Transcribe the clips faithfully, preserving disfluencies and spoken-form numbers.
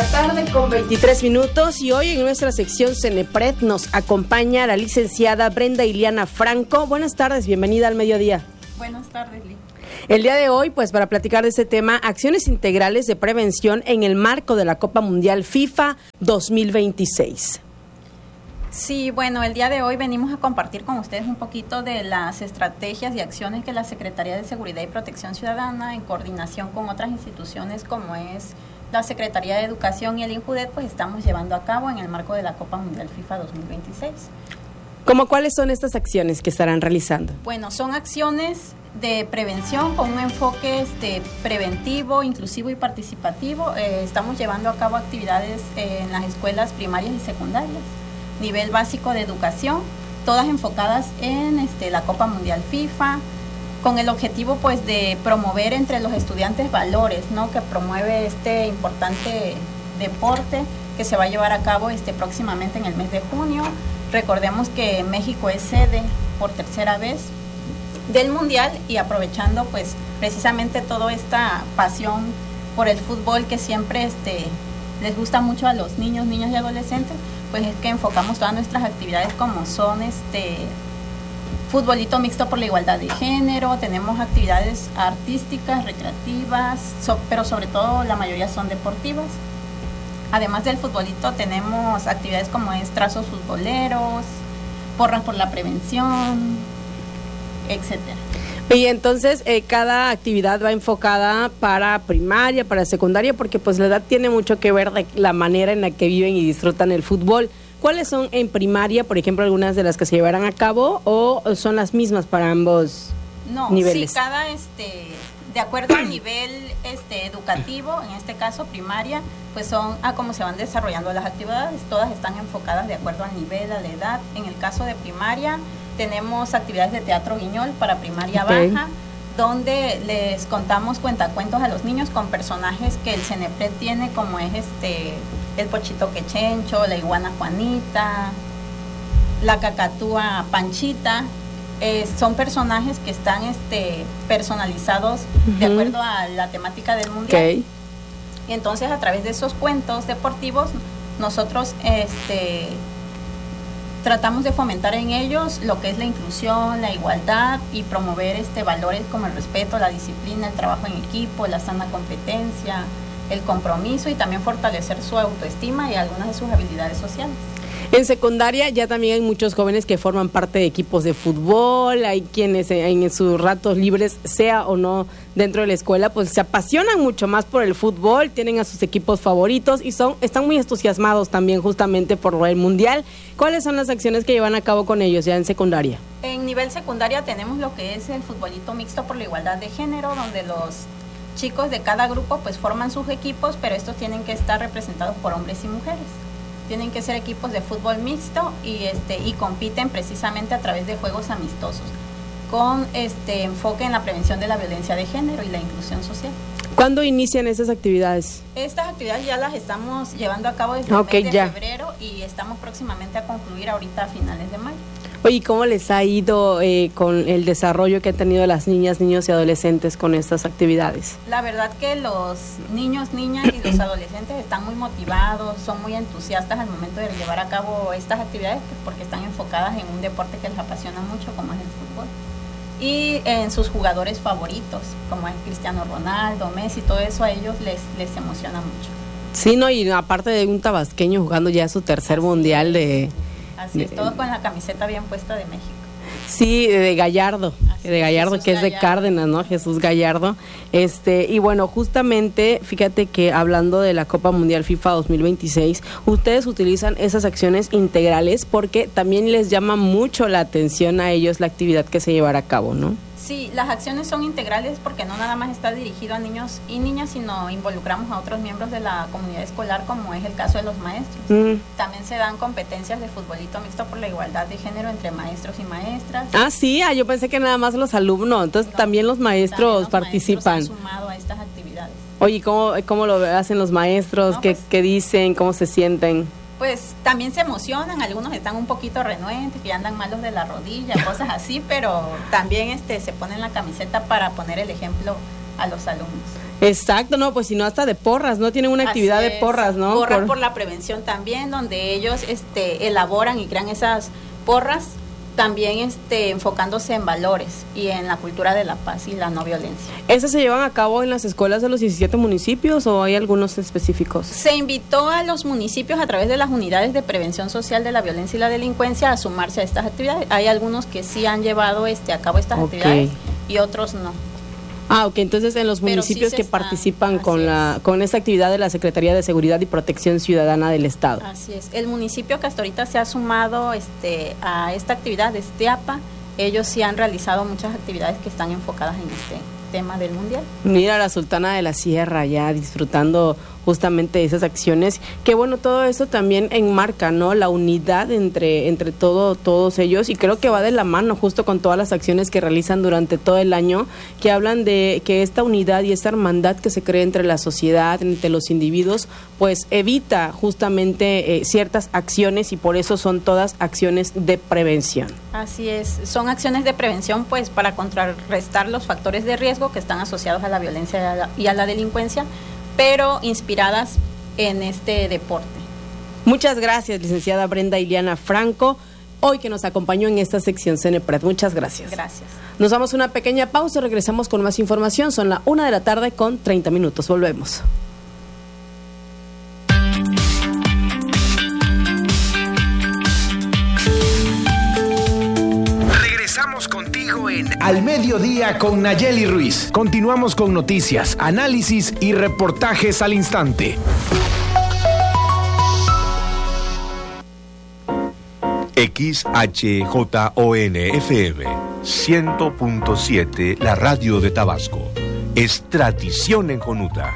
tarde con veintitrés minutos y hoy en nuestra sección Cenepred nos acompaña la licenciada Brenda Iliana Franco. Buenas tardes, bienvenida al mediodía. Buenas tardes, Lee. El día de hoy, pues para platicar de este tema, acciones integrales de prevención en el marco de la Copa Mundial FIFA dos mil veintiséis. Sí, bueno, el día de hoy venimos a compartir con ustedes un poquito de las estrategias y acciones que la Secretaría de Seguridad y Protección Ciudadana, en coordinación con otras instituciones como es la Secretaría de Educación y el INJUDET, pues estamos llevando a cabo en el marco de la Copa Mundial FIFA dos mil veintiséis. ¿Cómo cuáles son estas acciones que estarán realizando? Bueno, son acciones de prevención con un enfoque este, preventivo, inclusivo y participativo. Eh, estamos llevando a cabo actividades eh, en las escuelas primarias y secundarias, nivel básico de educación, todas enfocadas en este, la Copa Mundial FIFA, con el objetivo pues de promover entre los estudiantes valores, ¿no?, que promueve este importante deporte que se va a llevar a cabo este próximamente en el mes de junio. Recordemos que México es sede por tercera vez del Mundial y aprovechando pues precisamente toda esta pasión por el fútbol que siempre este, les gusta mucho a los niños, niñas y adolescentes, pues es que enfocamos todas nuestras actividades como son este futbolito mixto por la igualdad de género, tenemos actividades artísticas, recreativas, so, pero sobre todo la mayoría son deportivas. Además del futbolito tenemos actividades como es trazos futboleros, porras por la prevención, etcétera. Y entonces eh, cada actividad va enfocada para primaria, para secundaria, porque pues la edad tiene mucho que ver de la manera en la que viven y disfrutan el fútbol. ¿Cuáles son en primaria, por ejemplo, algunas de las que se llevarán a cabo o son las mismas para ambos no, niveles? Sí, cada este de acuerdo al nivel este educativo, en este caso primaria, pues son a cómo se van desarrollando las actividades, todas están enfocadas de acuerdo al nivel, a la edad. En el caso de primaria tenemos actividades de teatro guiñol para primaria okay. baja, donde les contamos cuentacuentos a los niños con personajes que el Cenepred tiene, como es este el Pochito Quechencho, la iguana Juanita, la cacatúa Panchita. Eh, son personajes que están este, personalizados uh-huh. de acuerdo a la temática del mundial. Okay. Y entonces a través de esos cuentos deportivos nosotros este, tratamos de fomentar en ellos lo que es la inclusión, la igualdad y promover este, valores como el respeto, la disciplina, el trabajo en equipo, la sana competencia, el compromiso y también fortalecer su autoestima y algunas de sus habilidades sociales. En secundaria ya también hay muchos jóvenes que forman parte de equipos de fútbol, hay quienes en sus ratos libres, sea o no dentro de la escuela, pues se apasionan mucho más por el fútbol, tienen a sus equipos favoritos y son están muy entusiasmados también justamente por el mundial. ¿Cuáles son las acciones que llevan a cabo con ellos ya en secundaria? En nivel secundaria tenemos lo que es el futbolito mixto por la igualdad de género, donde los chicos de cada grupo pues forman sus equipos, pero estos tienen que estar representados por hombres y mujeres. Tienen que ser equipos de fútbol mixto y este y compiten precisamente a través de juegos amistosos con este enfoque en la prevención de la violencia de género y la inclusión social. ¿Cuándo inician esas actividades? Estas actividades ya las estamos llevando a cabo desde okay, el mes ya. de febrero y estamos próximamente a concluir ahorita a finales de mayo. Oye, ¿cómo les ha ido eh, con el desarrollo que han tenido las niñas, niños y adolescentes con estas actividades? La verdad que los niños, niñas y los adolescentes están muy motivados, son muy entusiastas al momento de llevar a cabo estas actividades porque están enfocadas en un deporte que les apasiona mucho, como es el fútbol. Y en sus jugadores favoritos, como es Cristiano Ronaldo, Messi, todo eso a ellos les, les emociona mucho. Sí, no, y aparte de un tabasqueño jugando ya su tercer Así mundial de... Así es, todo con la camiseta bien puesta de México. Sí, de Gallardo, Así de Gallardo, Jesús que es Gallardo. de Cárdenas, ¿no? Jesús Gallardo. Este, y bueno, justamente, fíjate que hablando de la Copa Mundial FIFA dos mil veintiséis, ustedes utilizan esas acciones integrales porque también les llama mucho la atención a ellos la actividad que se llevará a cabo, ¿no? Sí, las acciones son integrales porque no nada más está dirigido a niños y niñas, sino involucramos a otros miembros de la comunidad escolar, como es el caso de los maestros. Mm. También se dan competencias de futbolito mixto por la igualdad de género entre maestros y maestras. Ah, sí, ah, yo pensé que nada más los alumnos, entonces no, también los maestros también los participan. Maestros han sumado a estas actividades. Oye, ¿cómo, cómo lo hacen los maestros? No, ¿Qué, pues, ¿Qué dicen? ¿Cómo se sienten? Pues también se emocionan, algunos están un poquito renuentes, que andan malos de la rodilla, cosas así, pero también este se ponen la camiseta para poner el ejemplo a los alumnos. Exacto, no, pues si no hasta de porras, ¿no? Tienen una actividad de porras, ¿no? Porras por... por la prevención también, donde ellos este, elaboran y crean esas porras, también este, enfocándose en valores y en la cultura de la paz y la no violencia. ¿Esas se llevan a cabo en las escuelas de los diecisiete municipios o hay algunos específicos? Se invitó a los municipios a través de las unidades de prevención social de la violencia y la delincuencia a sumarse a estas actividades. Hay algunos que sí han llevado este, a cabo estas okay. actividades y otros no. Ah, ok, entonces en los municipios sí que están, participan con la con esta actividad de la Secretaría de Seguridad y Protección Ciudadana del Estado. Así es, el municipio que hasta ahorita se ha sumado este, a esta actividad de Esteapa, ellos sí han realizado muchas actividades que están enfocadas en este tema del mundial. Mira, la Sultana de la Sierra ya disfrutando justamente esas acciones, que bueno, todo eso también enmarca, ¿no? La unidad entre, entre todo, todos ellos, y creo que va de la mano justo con todas las acciones que realizan durante todo el año, que hablan de que esta unidad y esta hermandad que se crea entre la sociedad, entre los individuos, pues evita justamente eh, ciertas acciones y por eso son todas acciones de prevención. Así es, son acciones de prevención pues para contrarrestar los factores de riesgo que están asociados a la violencia y a la, y a la delincuencia, pero inspiradas en este deporte. Muchas gracias, licenciada Brenda Iliana Franco, hoy que nos acompañó en esta sección Cenepred. Muchas gracias. Gracias. Nos damos una pequeña pausa, regresamos con más información. Son la una de la tarde con treinta minutos. Volvemos. Regresamos contigo en Al Mediodía con Nayeli Ruiz. Continuamos con noticias, análisis y reportajes al instante. X H J O N F M cien punto siete, la radio de Tabasco. Es tradición en Jonuta.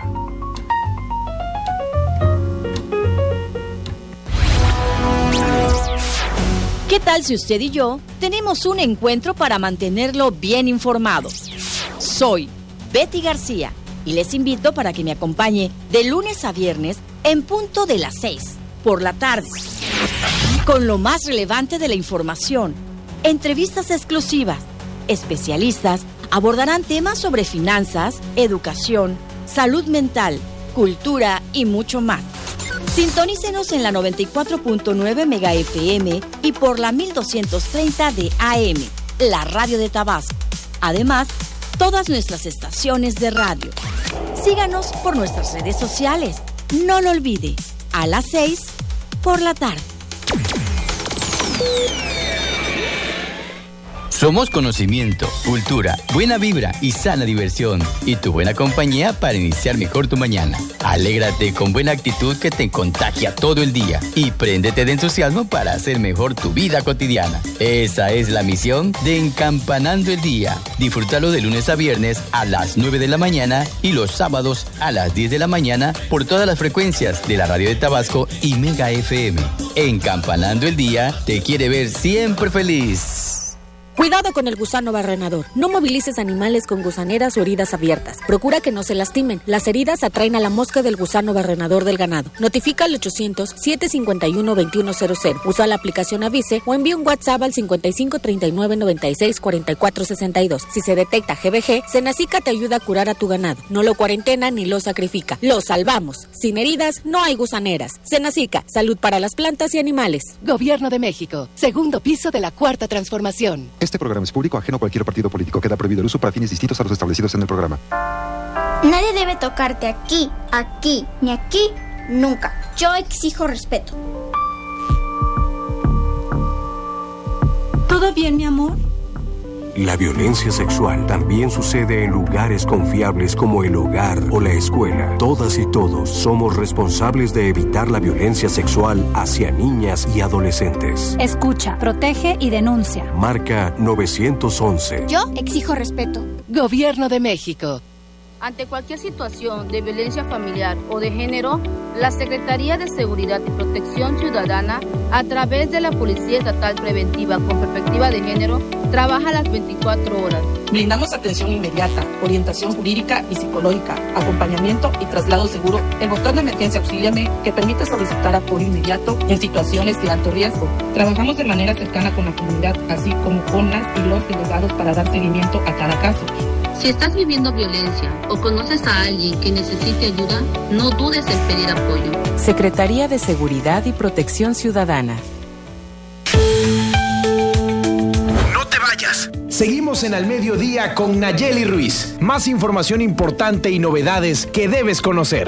¿Qué tal si usted y yo tenemos un encuentro para mantenerlo bien informado? Soy Betty García y les invito para que me acompañe de lunes a viernes en punto de las seis por la tarde, con lo más relevante de la información, entrevistas exclusivas, especialistas abordarán temas sobre finanzas, educación, salud mental, cultura y mucho más. Sintonícenos en la noventa y cuatro punto nueve Mega F M y por la mil doscientos treinta de A M, la radio de Tabasco. Además, todas nuestras estaciones de radio. Síganos por nuestras redes sociales. No lo olvide, a las seis por la tarde. Somos conocimiento, cultura, buena vibra y sana diversión. Y tu buena compañía para iniciar mejor tu mañana. Alégrate con buena actitud que te contagia todo el día. Y préndete de entusiasmo para hacer mejor tu vida cotidiana. Esa es la misión de Encampanando el Día. Disfrútalo de lunes a viernes a las nueve de la mañana y los sábados a las diez de la mañana por todas las frecuencias de la radio de Tabasco y Mega F M. Encampanando el Día te quiere ver siempre feliz. Cuidado con el gusano barrenador. No movilices animales con gusaneras o heridas abiertas. Procura que no se lastimen. Las heridas atraen a la mosca del gusano barrenador del ganado. Notifica al ochocientos, siete cincuenta y uno, veintiuno cero cero. Usa la aplicación Avise o envía un WhatsApp al cincuenta y cinco, treinta y nueve, noventa y seis, cuarenta y cuatro, sesenta y dos. Si se detecta G B G, Senacica te ayuda a curar a tu ganado. No lo cuarentena ni lo sacrifica. Lo salvamos. Sin heridas no hay gusaneras. Senacica, salud para las plantas y animales. Gobierno de México. Segundo piso de la Cuarta Transformación. Este programa es público, ajeno a cualquier partido político. Queda prohibido el uso para fines distintos a los establecidos en el programa. Nadie debe tocarte aquí, aquí, ni aquí, nunca. Yo exijo respeto. ¿Todo bien, mi amor? La violencia sexual también sucede en lugares confiables como el hogar o la escuela. Todas y todos somos responsables de evitar la violencia sexual hacia niñas y adolescentes. Escucha, protege y denuncia. Marca nueve once. Yo exijo respeto. Gobierno de México. Ante cualquier situación de violencia familiar o de género, la Secretaría de Seguridad y Protección Ciudadana, a través de la Policía Estatal Preventiva con Perspectiva de Género, trabaja las veinticuatro horas. Brindamos atención inmediata, orientación jurídica y psicológica, acompañamiento y traslado seguro. El botón de emergencia Auxíliame, que permite solicitar apoyo inmediato en situaciones de alto riesgo. Trabajamos de manera cercana con la comunidad, así como con las y los delegados para dar seguimiento a cada caso. Si estás viviendo violencia o conoces a alguien que necesite ayuda, no dudes en pedir apoyo. Secretaría de Seguridad y Protección Ciudadana. No te vayas. Seguimos en Al Mediodía con Nayeli Ruiz. Más información importante y novedades que debes conocer.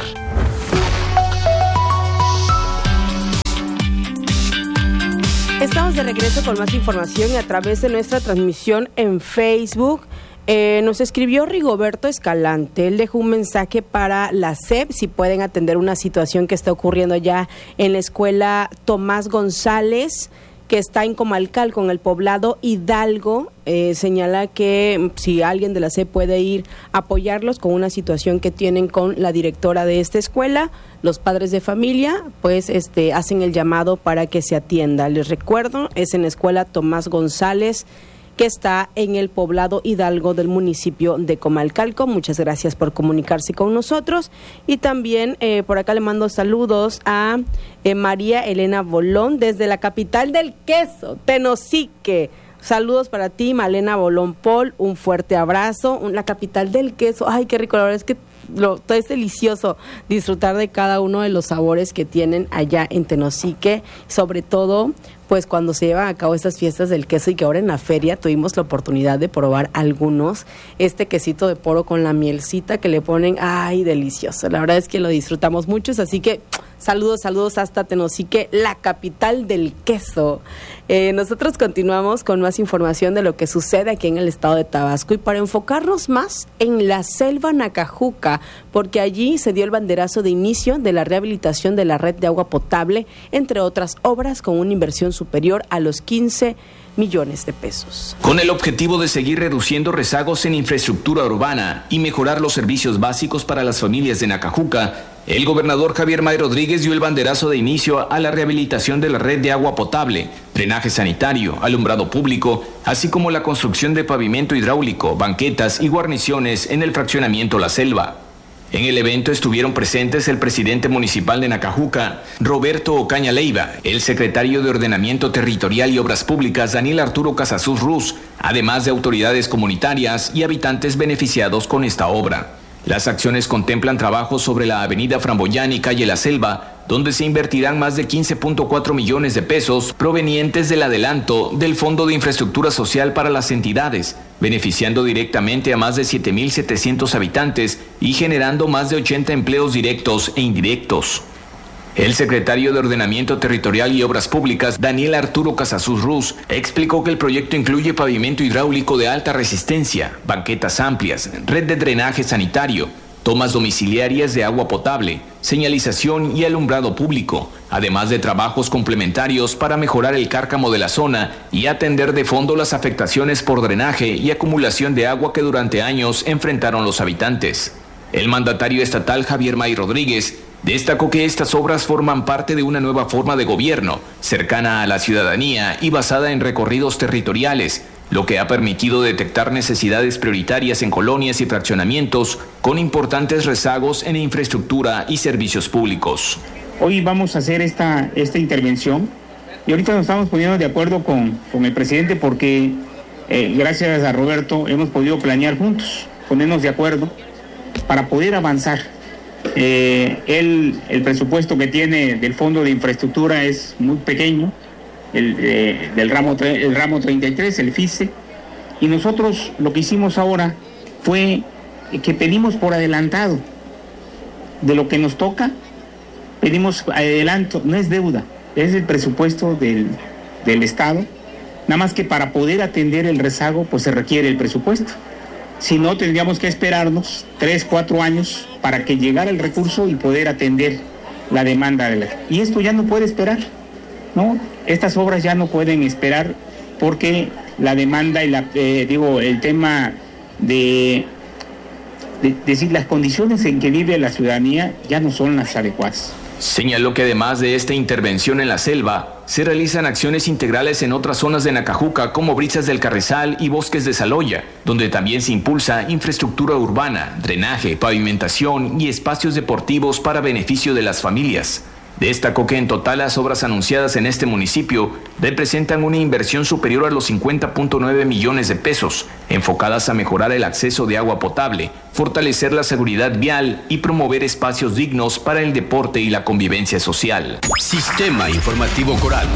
Estamos de regreso con más información y a través de nuestra transmisión en Facebook. Eh, nos escribió Rigoberto Escalante. Él dejó un mensaje para la S E P, si pueden atender una situación que está ocurriendo ya en la escuela Tomás González, que está en Comalcal con el poblado Hidalgo. Eh, señala que si alguien de la S E P puede ir a apoyarlos con una situación que tienen con la directora de esta escuela, los padres de familia, pues este hacen el llamado para que se atienda. Les recuerdo, es en la escuela Tomás González, que está en el poblado Hidalgo del municipio de Comalcalco. Muchas gracias por comunicarse con nosotros. Y también eh, por acá le mando saludos a eh, María Elena Bolón desde la capital del queso, Tenosique. Saludos para ti, Malena Bolón Paul, un fuerte abrazo. La capital del queso, ay, qué rico, la verdad es que lo, todo es delicioso disfrutar de cada uno de los sabores que tienen allá en Tenosique, sobre todo pues cuando se llevan a cabo estas fiestas del queso y que ahora en la feria tuvimos la oportunidad de probar algunos, este quesito de poro con la mielcita que le ponen, ay, delicioso, la verdad es que lo disfrutamos mucho, así que saludos, saludos hasta Tenosique, la capital del queso. Eh, nosotros continuamos con más información de lo que sucede aquí en el estado de Tabasco y para enfocarnos más en la selva Nacajuca, porque allí se dio el banderazo de inicio de la rehabilitación de la red de agua potable, entre otras obras con una inversión superior a los quince millones de pesos. Con el objetivo de seguir reduciendo rezagos en infraestructura urbana y mejorar los servicios básicos para las familias de Nacajuca, el gobernador Javier May Rodríguez dio el banderazo de inicio a la rehabilitación de la red de agua potable, drenaje sanitario, alumbrado público, así como la construcción de pavimento hidráulico, banquetas y guarniciones en el fraccionamiento La Selva. En el evento estuvieron presentes el presidente municipal de Nacajuca, Roberto Ocaña Leiva, el secretario de Ordenamiento Territorial y Obras Públicas, Daniel Arturo Casasús Ruz, además de autoridades comunitarias y habitantes beneficiados con esta obra. Las acciones contemplan trabajos sobre la avenida Framboyán y calle La Selva, donde se invertirán más de quince punto cuatro millones de pesos provenientes del adelanto del Fondo de Infraestructura Social para las entidades, beneficiando directamente a más de siete mil setecientos habitantes y generando más de ochenta empleos directos e indirectos. El secretario de Ordenamiento Territorial y Obras Públicas, Daniel Arturo Casasús Ruz, explicó que el proyecto incluye pavimento hidráulico de alta resistencia, banquetas amplias, red de drenaje sanitario, tomas domiciliarias de agua potable, señalización y alumbrado público, además de trabajos complementarios para mejorar el cárcamo de la zona y atender de fondo las afectaciones por drenaje y acumulación de agua que durante años enfrentaron los habitantes. El mandatario estatal Javier May Rodríguez destacó que estas obras forman parte de una nueva forma de gobierno, cercana a la ciudadanía y basada en recorridos territoriales, lo que ha permitido detectar necesidades prioritarias en colonias y fraccionamientos con importantes rezagos en infraestructura y servicios públicos. Hoy vamos a hacer esta, esta intervención y ahorita nos estamos poniendo de acuerdo con, con el presidente porque eh, gracias a Roberto hemos podido planear juntos, ponernos de acuerdo para poder avanzar. Eh, el, el presupuesto que tiene del Fondo de Infraestructura es muy pequeño, el, eh, del ramo, el ramo treinta y tres, el FICE, y nosotros lo que hicimos ahora fue que pedimos por adelantado de lo que nos toca, pedimos adelanto, no es deuda, es el presupuesto del, del Estado, nada más que para poder atender el rezago pues se requiere el presupuesto. Si no, tendríamos que esperarnos tres, cuatro años para que llegara el recurso y poder atender la demanda de la... Y esto ya no puede esperar, ¿no? Estas obras ya no pueden esperar porque la demanda y la, eh, digo, el tema de, de decir las condiciones en que vive la ciudadanía ya no son las adecuadas. Señaló que además de esta intervención en la selva, se realizan acciones integrales en otras zonas de Nacajuca como Brisas del Carrizal y Bosques de Saloya, donde también se impulsa infraestructura urbana, drenaje, pavimentación y espacios deportivos para beneficio de las familias. Destacó que en total las obras anunciadas en este municipio representan una inversión superior a los cincuenta punto nueve millones de pesos, enfocadas a mejorar el acceso de agua potable, fortalecer la seguridad vial y promover espacios dignos para el deporte y la convivencia social. Sistema Informativo Coral.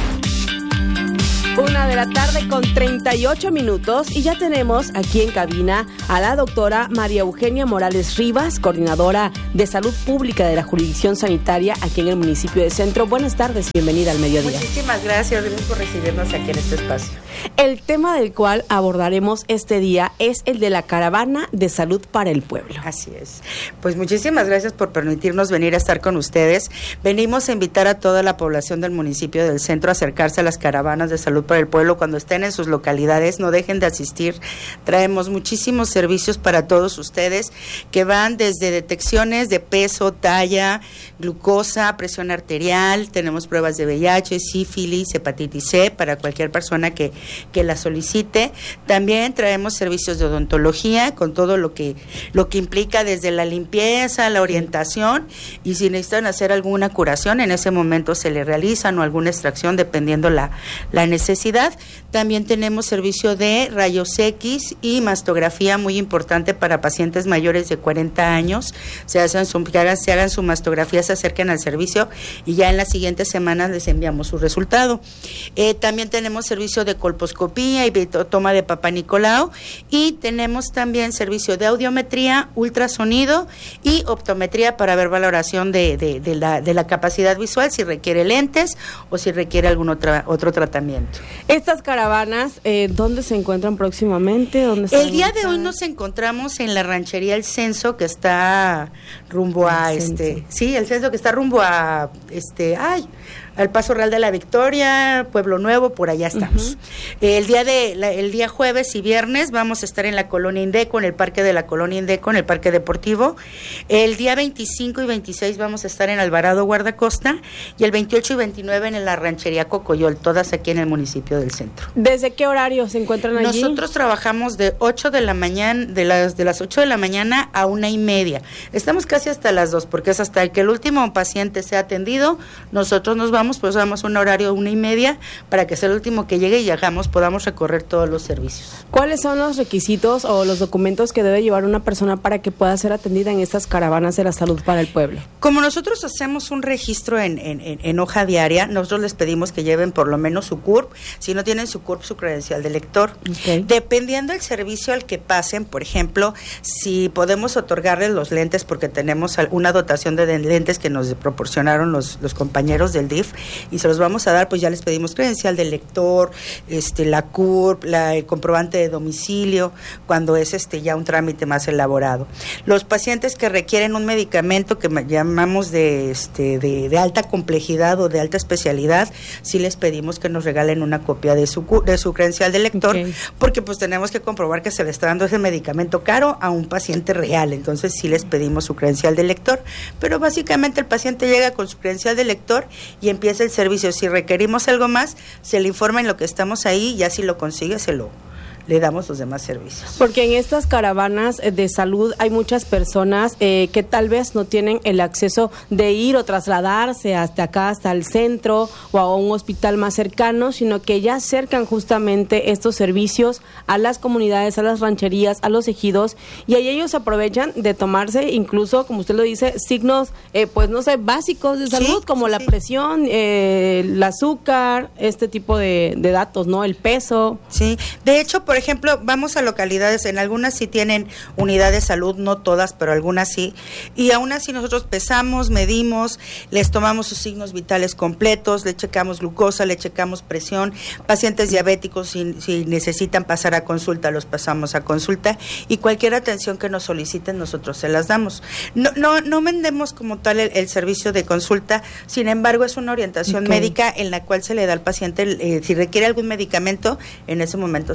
Una de la tarde con treinta y ocho minutos y ya tenemos aquí en cabina a la doctora María Eugenia Morales Rivas, coordinadora de Salud Pública de la Jurisdicción Sanitaria aquí en el municipio de Centro. Buenas tardes, bienvenida al Mediodía. Muchísimas gracias, gracias por recibirnos aquí en este espacio. El tema del cual abordaremos este día es el de la Caravana de Salud para el Pueblo. Así es. Pues muchísimas gracias por permitirnos venir a estar con ustedes. Venimos a invitar a toda la población del municipio del Centro a acercarse a las caravanas de salud para el pueblo cuando estén en sus localidades. No dejen de asistir. Traemos muchísimos servicios para todos ustedes que van desde detecciones de peso, talla, glucosa, presión arterial. Tenemos pruebas de V I H, sífilis, hepatitis C para cualquier persona que que la solicite. También traemos servicios de odontología con todo lo que lo que implica desde la limpieza, la orientación, y si necesitan hacer alguna curación, en ese momento se le realizan o alguna extracción dependiendo la, la necesidad. También tenemos servicio de rayos X y mastografía, muy importante para pacientes mayores de cuarenta años. Se hacen su, que hagan, se hagan su mastografía, se acerquen al servicio y ya en las siguientes semanas les enviamos su resultado. Eh, también tenemos servicio de colposcopía y toma de Papá Nicolau, y tenemos también servicio de audiometría, ultrasonido y optometría para ver valoración de, de, de, la, de la capacidad visual, si requiere lentes o si requiere algún otra, otro tratamiento. Estas caravanas, eh, ¿dónde se encuentran próximamente? ¿Dónde El día de hoy nos encontramos en la ranchería El Censo, que está rumbo a el este, censo. sí, el censo que está rumbo a este, ay, al Paso Real de la Victoria, Pueblo Nuevo, por allá estamos. Uh-huh. El día de la, el día jueves y viernes vamos a estar en la Colonia Indeco, en el Parque de la Colonia Indeco, en el Parque Deportivo. El día veinticinco y veintiséis vamos a estar en Alvarado, Guardacosta, y el veintiocho y veintinueve en la ranchería Cocoyol, todas aquí en el municipio del Centro. ¿Desde qué horario se encuentran allí? Nosotros trabajamos de ocho de la mañana, de las de las ocho de la mañana a una y media. Estamos casi hasta las dos, porque es hasta que el último paciente sea atendido, nosotros nos vamos, pues damos un horario de una y media para que sea el último que llegue y hagamos, podamos recorrer todos los servicios. ¿Cuáles son los requisitos o los documentos que debe llevar una persona para que pueda ser atendida en estas caravanas de la salud para el pueblo? Como nosotros hacemos un registro en, en, en, en hoja diaria, nosotros les pedimos que lleven por lo menos su C U R P, si no tienen su C U R P, su credencial de lector. Okay. Dependiendo del servicio al que pasen, por ejemplo, si podemos otorgarles los lentes, porque tenemos una dotación de lentes que nos proporcionaron los, los compañeros del D I F, y se los vamos a dar, pues ya les pedimos credencial de lector, este, la C U R P, la, el comprobante de domicilio, cuando es este ya un trámite más elaborado. Los pacientes que requieren un medicamento que llamamos de, este, de, de alta complejidad o de alta especialidad, sí les pedimos que nos regalen una copia de su, de su credencial de lector, okay, porque pues tenemos que comprobar que se le está dando ese medicamento caro a un paciente real, entonces sí les pedimos su credencial de lector, pero básicamente el paciente llega con su credencial de lector y empieza el servicio. Si requerimos algo más, se le informa en lo que estamos ahí, ya si lo consigue, se lo le damos los demás servicios. Porque en estas caravanas de salud hay muchas personas eh, que tal vez no tienen el acceso de ir o trasladarse hasta acá, hasta el centro o a un hospital más cercano, sino que ya acercan justamente estos servicios a las comunidades, a las rancherías, a los ejidos, y ahí ellos aprovechan de tomarse incluso, como usted lo dice, signos, eh, pues no sé, básicos de salud, sí, como sí, la sí. presión, eh, el azúcar, este tipo de, de datos, ¿no? El peso. Sí, de hecho, por ejemplo, vamos a localidades, en algunas sí tienen unidad de salud, no todas, pero algunas sí, y aún así nosotros pesamos, medimos, les tomamos sus signos vitales completos, le checamos glucosa, le checamos presión, pacientes diabéticos, si, si necesitan pasar a consulta, los pasamos a consulta, y cualquier atención que nos soliciten, nosotros se las damos. No, no, no vendemos como tal el, el servicio de consulta, sin embargo, es una orientación okay. médica en la cual se le da al paciente, eh, si requiere algún medicamento, en ese momento se le da su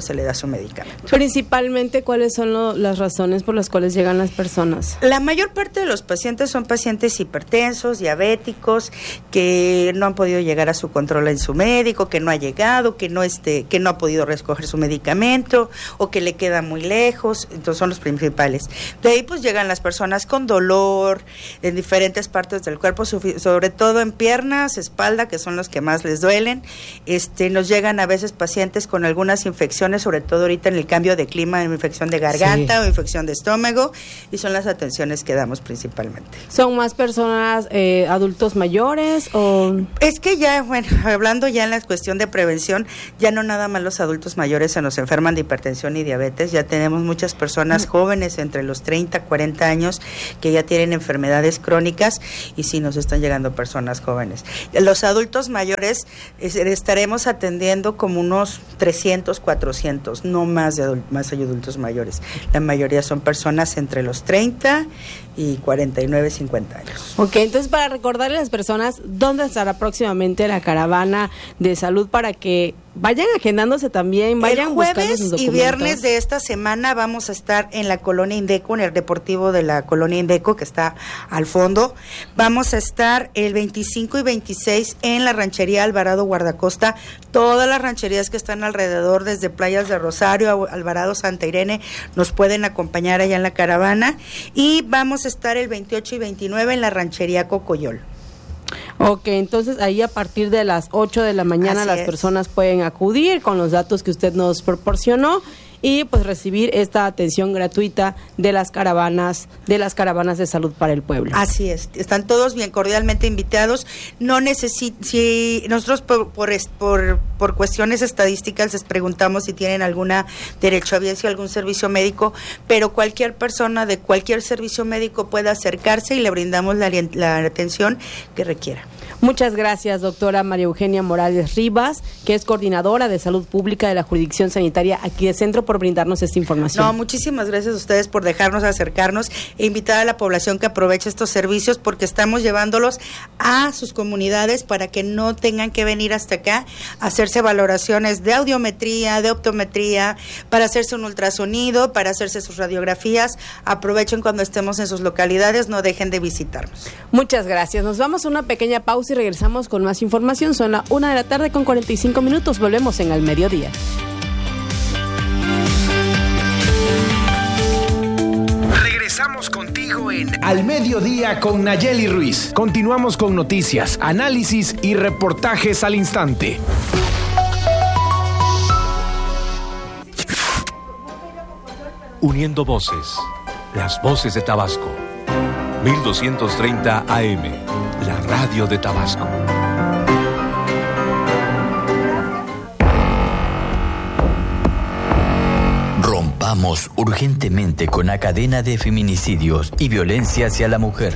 medicamento. Principalmente, ¿cuáles son lo, las razones por las cuales llegan las personas? La mayor parte de los pacientes son pacientes hipertensos, diabéticos, que no han podido llegar a su control en su médico, que no ha llegado, que no este, que no ha podido recoger su medicamento o que le queda muy lejos. Entonces son los principales. De ahí pues llegan las personas con dolor en diferentes partes del cuerpo, sobre todo en piernas, espalda, que son los que más les duelen. Este, nos llegan a veces pacientes con algunas infecciones, sobre todo ahorita en el cambio de clima, infección de garganta sí. o infección de estómago, y son las atenciones que damos principalmente. ¿Son más personas eh, adultos mayores o...? Es que ya, bueno, hablando ya en la cuestión de prevención, ya no nada más los adultos mayores se nos enferman de hipertensión y diabetes, ya tenemos muchas personas jóvenes entre los treinta, cuarenta años que ya tienen enfermedades crónicas y sí nos están llegando personas jóvenes. Los adultos mayores es, estaremos atendiendo como unos trescientos, cuatrocientos, no más de adult, más adultos mayores. La mayoría son personas entre los treinta y cuarenta y nueve, cincuenta años. Ok, entonces para recordarle a las personas dónde estará próximamente la caravana de salud para que vayan agendándose también, vayan buscando sus documentos. El jueves y viernes de esta semana vamos a estar en la Colonia Indeco, en el deportivo de la Colonia Indeco, que está al fondo. Vamos a estar el veinticinco y veintiséis en la ranchería Alvarado Guardacosta. Todas las rancherías que están alrededor, desde Playas de Rosario, Alvarado, Santa Irene, nos pueden acompañar allá en la caravana. Y vamos a estar el veintiocho y veintinueve en la ranchería Cocoyol. Ok, entonces ahí a partir de las ocho de la mañana Así las es. personas pueden acudir con los datos que usted nos proporcionó y pues recibir esta atención gratuita de las caravanas, de las caravanas de salud para el pueblo. Así es, están todos bien cordialmente invitados. No necesi- si nosotros por, por, por, por cuestiones estadísticas les preguntamos si tienen alguna derecho a bienes y algún servicio médico, pero cualquier persona de cualquier servicio médico puede acercarse y le brindamos la, la atención que requiera. Muchas gracias, doctora María Eugenia Morales Rivas, que es coordinadora de salud pública de la jurisdicción sanitaria aquí de Centro, por brindarnos esta información. No, muchísimas gracias a ustedes por dejarnos acercarnos e invitar a la población que aproveche estos servicios, porque estamos llevándolos a sus comunidades para que no tengan que venir hasta acá a hacerse valoraciones de audiometría, de optometría, para hacerse un ultrasonido, para hacerse sus radiografías. Aprovechen cuando estemos en sus localidades, no dejen de visitarnos. Muchas gracias. Nos vamos a una pequeña pausa y regresamos con más información. Son la una de la tarde con cuarenta y cinco minutos. Volvemos en Al Mediodía. Regresamos contigo en Al Mediodía con Nayeli Ruiz. Continuamos con noticias, análisis y reportajes al instante. Uniendo voces, las voces de Tabasco. mil doscientos treinta A M, la radio de Tabasco. Rompamos urgentemente con la cadena de feminicidios y violencia hacia la mujer.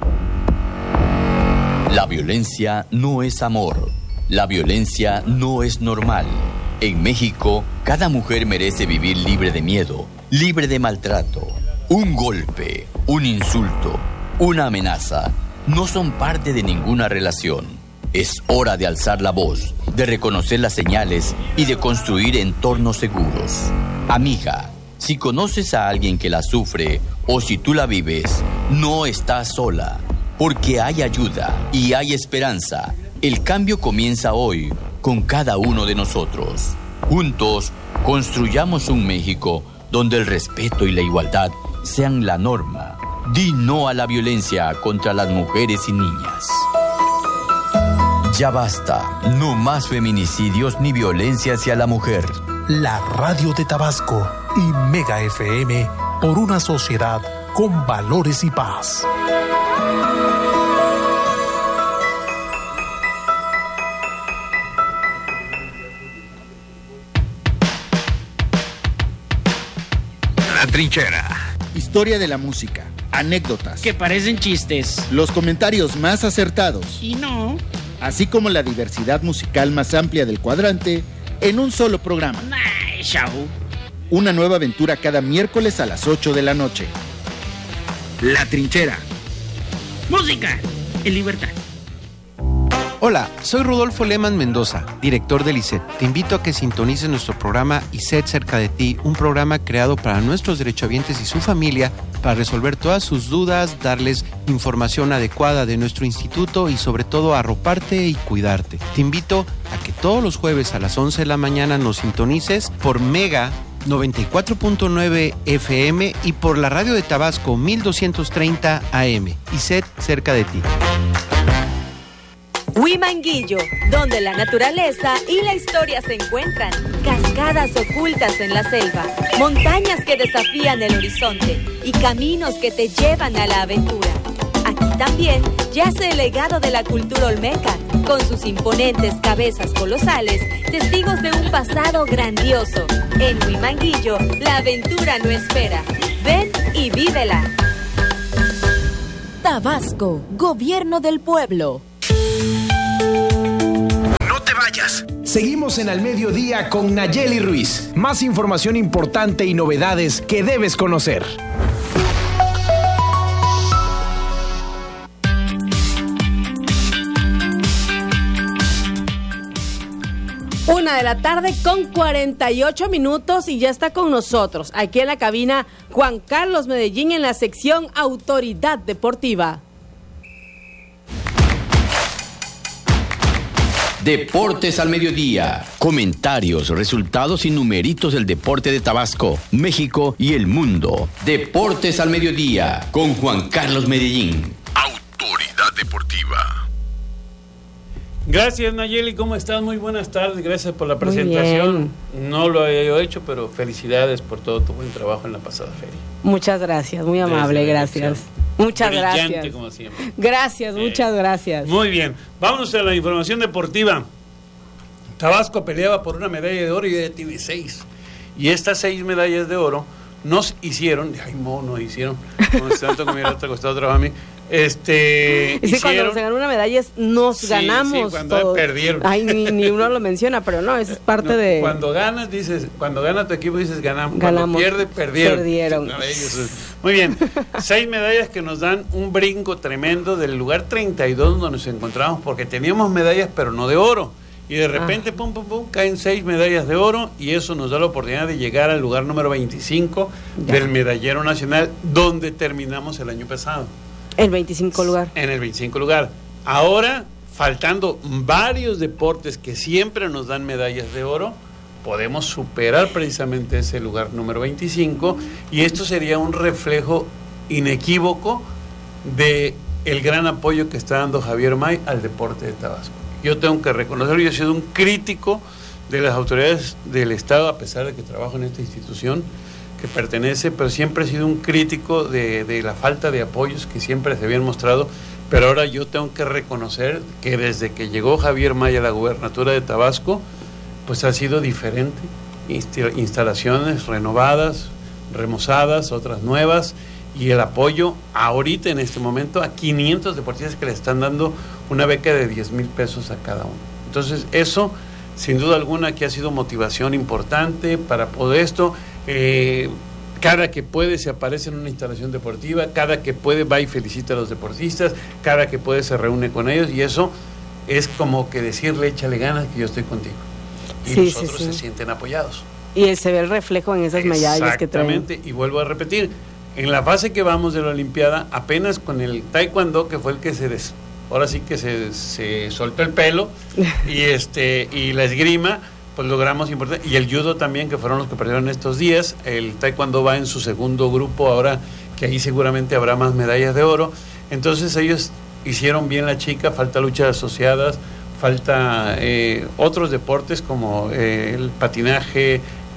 La violencia no es amor. La violencia no es normal. En México, cada mujer merece vivir libre de miedo, libre de maltrato. Un golpe, un insulto, una amenaza no son parte de ninguna relación. Es hora de alzar la voz, de reconocer las señales y de construir entornos seguros. Amiga, si conoces a alguien que la sufre o si tú la vives, no estás sola, porque hay ayuda y hay esperanza. El cambio comienza hoy con cada uno de nosotros. Juntos, construyamos un México donde el respeto y la igualdad sean la norma. Di no a la violencia contra las mujeres y niñas. Ya basta, no más feminicidios ni violencia hacia la mujer. La radio de Tabasco y Mega F M por una sociedad con valores y paz. La Trinchera. Historia de la música, anécdotas que parecen chistes, los comentarios más acertados y no, así como la diversidad musical más amplia del cuadrante en un solo programa. Nice show. Una nueva aventura cada miércoles a las ocho de la noche. La Trinchera. Música en libertad. Hola, soy Rodolfo Leman Mendoza, director del I C E T. Te invito a que sintonices nuestro programa I C E T Cerca de Ti, un programa creado para nuestros derechohabientes y su familia para resolver todas sus dudas, darles información adecuada de nuestro instituto y sobre todo arroparte y cuidarte. Te invito a que todos los jueves a las once de la mañana nos sintonices por Mega noventa y cuatro punto nueve F M y por la radio de Tabasco mil doscientos treinta A M. I C E T Cerca de Ti. Huimanguillo, donde la naturaleza y la historia se encuentran. Cascadas ocultas en la selva, montañas que desafían el horizonte y caminos que te llevan a la aventura. Aquí también yace el legado de la cultura olmeca, con sus imponentes cabezas colosales, testigos de un pasado grandioso. En Huimanguillo, la aventura no espera. Ven y vívela. Tabasco, Gobierno del Pueblo. No te vayas. Seguimos en Al Mediodía con Nayeli Ruiz. Más información importante y novedades que debes conocer. Una de la tarde con cuarenta y ocho minutos y ya está con nosotros aquí en la cabina Juan Carlos Medellín en la sección Autoridad Deportiva. Deportes al mediodía. Comentarios, resultados y numeritos del deporte de Tabasco, México y el mundo. Deportes al mediodía con Juan Carlos Medellín. Autoridad Deportiva. Gracias, Nayeli, ¿cómo estás? Muy buenas tardes, gracias por la presentación. No lo había yo hecho, pero felicidades por todo tu buen trabajo en la pasada feria. Muchas gracias, muy amable, gracias. Muchas Brillante, gracias. Como siempre. Gracias, Eh, muchas gracias. Muy bien, vámonos a la información deportiva. Tabasco peleaba por una medalla de oro y ya tiene seis. Y estas seis medallas de oro nos hicieron, ay mono, hicieron, como tanto que me hubiera costado trabajo a mí. Este, y sí, hicieron, cuando se ganó una medalla es nos sí, ganamos. Sí, cuando todo. perdieron. Ay, ni, ni uno lo menciona, pero no, eso es parte no, de. Cuando ganas, dices, cuando gana tu equipo, dices ganamos. Ganamos. Cuando pierde, perdieron. Perdieron. No, ellos, muy bien. Seis medallas que nos dan un brinco tremendo del lugar treinta y dos donde nos encontramos, porque teníamos medallas, pero no de oro. Y de repente, ah. pum, pum, pum, caen seis medallas de oro y eso nos da la oportunidad de llegar al lugar número veinticinco ya. del medallero nacional, donde terminamos el año pasado. El veinticinco lugar. En el veinticinco lugar. Ahora, faltando varios deportes que siempre nos dan medallas de oro, podemos superar precisamente ese lugar número veinticinco y esto sería un reflejo inequívoco de el gran apoyo que está dando Javier May al deporte de Tabasco. Yo tengo que reconocerlo, yo he sido un crítico de las autoridades del Estado, a pesar de que trabajo en esta institución que pertenece, pero siempre he sido un crítico de, de la falta de apoyos que siempre se habían mostrado, pero ahora yo tengo que reconocer que desde que llegó Javier May a la gubernatura de Tabasco, pues ha sido diferente, instalaciones renovadas, remozadas, otras nuevas, y el apoyo ahorita en este momento a quinientos deportistas que le están dando una beca de diez mil pesos a cada uno. Entonces eso, sin duda alguna, que ha sido motivación importante para poder esto. Eh, cada que puede se aparece en una instalación deportiva, cada que puede va y felicita a los deportistas, cada que puede se reúne con ellos y eso es como que decirle échale ganas que yo estoy contigo. Y sí, nosotros sí, sí. se sienten apoyados. Y se ve el reflejo en esas medallas que traen. Exactamente, y vuelvo a repetir, en la fase que vamos de la Olimpiada, apenas con el taekwondo, que fue el que se des, ahora sí que se, se soltó el pelo, y este y la esgrima, pues logramos importante, y el judo también, que fueron los que perdieron estos días. El taekwondo va en su segundo grupo ahora, que ahí seguramente habrá más medallas de oro. Entonces ellos hicieron bien la chica, falta luchas asociadas, falta eh, otros deportes como eh, el patinaje,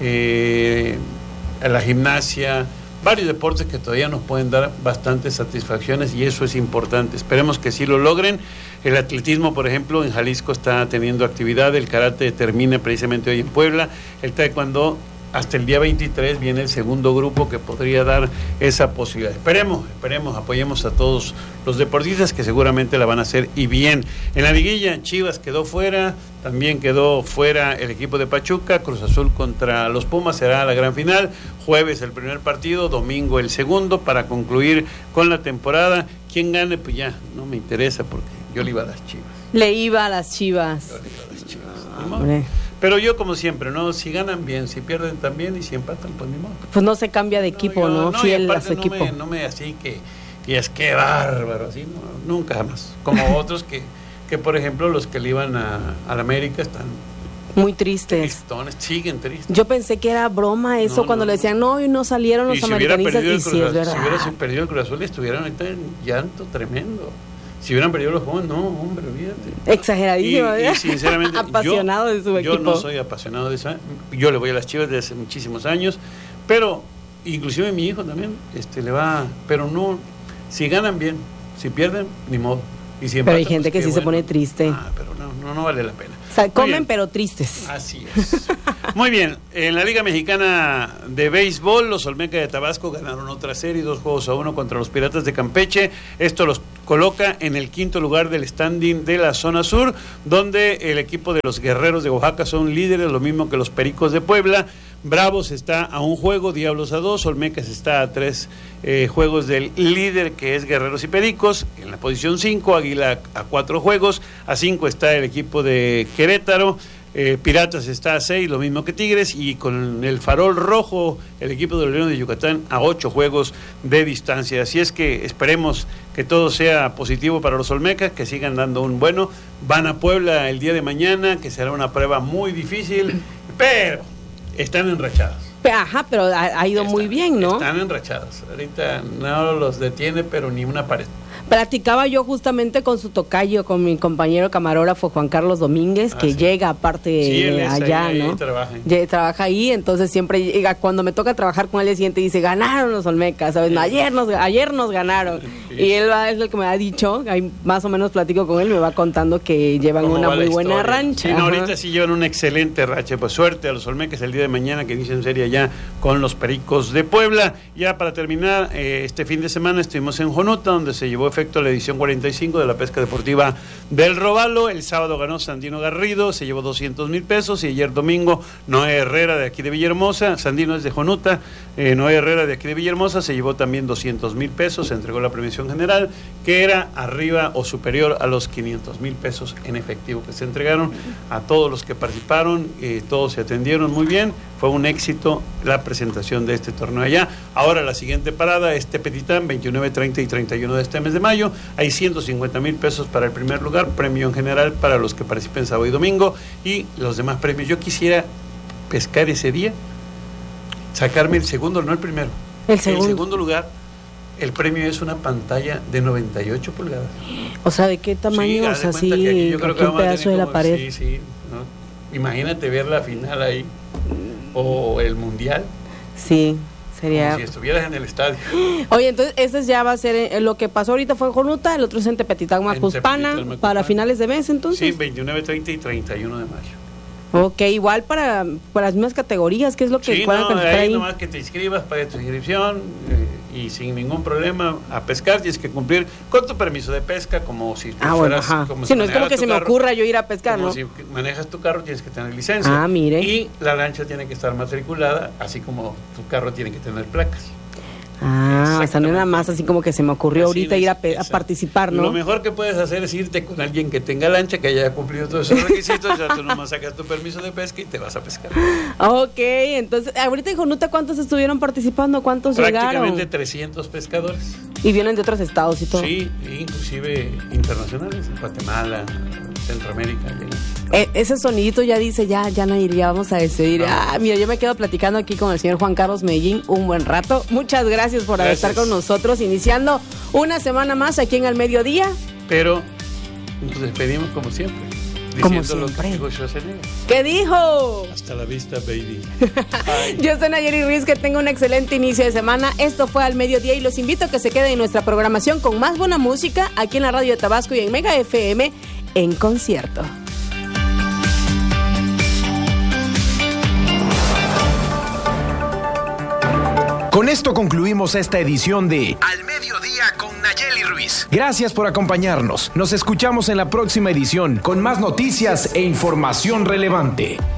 eh, la gimnasia, varios deportes que todavía nos pueden dar bastantes satisfacciones y eso es importante. Esperemos que sí lo logren. El atletismo, por ejemplo, en Jalisco está teniendo actividad, el karate termina precisamente hoy en Puebla, el taekwondo hasta el día veintitrés viene el segundo grupo que podría dar esa posibilidad. Esperemos, esperemos, apoyemos a todos los deportistas que seguramente la van a hacer y bien. En la liguilla, Chivas quedó fuera, también quedó fuera el equipo de Pachuca, Cruz Azul contra los Pumas será la gran final, jueves el primer partido, domingo el segundo para concluir con la temporada. ¿Quién gane? Pues ya, no me interesa porque yo le iba a las Chivas. Le iba a las Chivas. Yo le iba a las Chivas. Hombre. Pero yo, como siempre, ¿no? Si ganan bien, si pierden también y si empatan, pues ni modo. Pues no se cambia de equipo, ¿no? Yo, ¿no? Fiel a su no equipo. Me, no me así que, y es que bárbaro, así, no, nunca jamás. Como otros que, que, por ejemplo, los que le iban a, a la América están muy tristes. Tristones, siguen tristes. Yo pensé que era broma eso no, cuando no, le decían, no, y no salieron los y si americanistas. Hubiera y sí, es verdad. Si hubiera perdido el Cruz Azul, estuvieran ahorita en llanto tremendo. Si hubieran perdido los jóvenes, no, hombre, olvídate. Exageradísimo, y, y sinceramente, apasionado yo, de su equipo. Yo no soy apasionado de eso. Yo le voy a las Chivas desde hace muchísimos años, pero inclusive mi hijo también este, le va, pero no, si ganan bien, si pierden, ni modo. Y si empatan, pero hay gente pues, que sí bueno. se pone triste. Ah, pero no, no, no vale la pena. O sea, comen pero tristes. Así es. Muy bien, en la Liga Mexicana de Béisbol, los Olmecas de Tabasco ganaron otra serie, dos juegos a uno contra los Piratas de Campeche. Esto los coloca en el quinto lugar del standing de la zona sur, donde el equipo de los Guerreros de Oaxaca son líderes, lo mismo que los Pericos de Puebla. Bravos está a un juego, Diablos a dos, Olmecas está a tres eh, juegos del líder, que es Guerreros y Pericos. En la posición cinco, Águila a cuatro juegos, a cinco está el equipo de Querétaro. Eh, Piratas está a seis, lo mismo que Tigres, y con el farol rojo, el equipo de los Leones de Yucatán a ocho juegos de distancia. Así es que esperemos que todo sea positivo para los Olmecas, que sigan dando un bueno. Van a Puebla el día de mañana, que será una prueba muy difícil, pero están enrachados. Ajá, pero ha, ha ido están, muy bien, ¿no? Están enrachados. Ahorita no los detiene, pero ni una pared. Platicaba yo justamente con su tocayo, con mi compañero camarógrafo Juan Carlos Domínguez, ah, que sí. llega aparte sí, él es allá, ahí, ¿no? Ahí trabaja. Ya, trabaja ahí, entonces siempre llega, cuando me toca trabajar con él, el siguiente dice, ganaron los Olmecas, ¿sabes? Sí. Ayer nos ayer nos ganaron. Sí. Y él va, es lo que me ha dicho, ahí más o menos platico con él, me va contando que llevan una muy buena rancha. Sí, no, ahorita sí llevan una excelente racha, pues suerte a los Olmecas el día de mañana, que inician serie ya con los Pericos de Puebla. Ya para terminar, eh, este fin de semana estuvimos en Jonuta, donde se llevó efecto la edición cuarenta y cinco de la pesca deportiva del Robalo. El sábado ganó Sandino Garrido, se llevó doscientos mil pesos, y ayer domingo Noé Herrera de aquí de Villahermosa, Sandino es de Jonuta, eh, Noé Herrera de aquí de Villahermosa se llevó también doscientos mil pesos, se entregó la premiación general, que era arriba o superior a los quinientos mil pesos en efectivo que se entregaron a todos los que participaron, eh, todos se atendieron muy bien, fue un éxito la presentación de este torneo allá. Ahora la siguiente parada es Tepetitán, veintinueve, treinta y treinta y uno de este mes de mayo. Hay ciento cincuenta mil pesos para el primer lugar, premio en general para los que participen sábado y domingo, y los demás premios. Yo quisiera pescar ese día, sacarme el segundo, no el primero, el segundo, el segundo lugar. El premio es una pantalla de noventa y ocho pulgadas. O sea, ¿de qué tamaño? Sí, o sea, sí, aquí yo creo que un pedazo de la pared. Sí, sí, ¿no? Imagínate ver la final ahí, o el mundial. Sí, sería... Como si estuvieras en el estadio. Oye, entonces ese ya va a ser, eh, lo que pasó ahorita fue en Jonuta, el otro es en Tepetitán, Macuspana, para finales de mes, entonces. Sí, veintinueve, treinta y treinta y uno de mayo. Ok, igual para, para las mismas categorías, ¿qué es lo que sí, puedan no, ahí? ahí? Nomás que te inscribas, pagues tu inscripción eh, y sin ningún problema a pescar. Tienes que cumplir con tu permiso de pesca, como si tú ah, fueras... Bueno, como si si no es como que se carro, me ocurra yo ir a pescar, como ¿no? Si manejas tu carro, tienes que tener licencia. Ah, mire. Y la lancha tiene que estar matriculada, así como tu carro tiene que tener placas. Ah, o sea, no era más así como que se me ocurrió así ahorita es, ir a, pe- a participar, ¿no? Lo mejor que puedes hacer es irte con alguien que tenga lancha, que haya cumplido todos esos requisitos, ya tú nomás sacas tu permiso de pesca y te vas a pescar. Ok, entonces, ahorita en Jonuta, ¿cuántos estuvieron participando? ¿Cuántos Prácticamente llegaron? Prácticamente trescientos pescadores. ¿Y vienen de otros estados y todo? Sí, inclusive internacionales, Guatemala, Centroamérica. Eh, ese sonidito ya dice, ya, ya Nair, ya vamos a decidir. No. Ah, mira, yo me quedo platicando aquí con el señor Juan Carlos Medellín un buen rato. Muchas gracias por gracias. estar con nosotros, iniciando una semana más aquí en Al Mediodía. Pero nos despedimos como siempre. Como siempre. Lo que dijo ¿Qué dijo? Hasta la vista, baby. Yo soy Nayeli Ruiz, que tenga un excelente inicio de semana. Esto fue Al Mediodía y los invito a que se queden en nuestra programación con más buena música aquí en la Radio de Tabasco y en Mega F M en concierto. Con esto concluimos esta edición de Al Mediodía con Nayeli Ruiz. Gracias por acompañarnos. Nos escuchamos en la próxima edición con más noticias e información relevante.